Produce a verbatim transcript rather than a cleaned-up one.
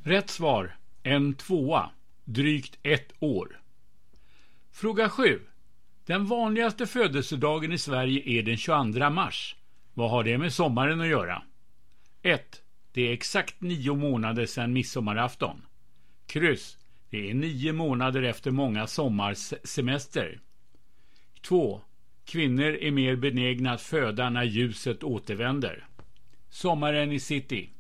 Rätt svar, en tvåa, drygt ett år. Fråga sju. Den vanligaste födelsedagen i Sverige är den tjugoandra mars. Vad har det med sommaren att göra? ett. Det är exakt nio månader sedan midsommarafton. Kryss. Det är nio månader efter många sommarsemester. två. Kvinnor är mer benägna att föda när ljuset återvänder. Sommaren i city.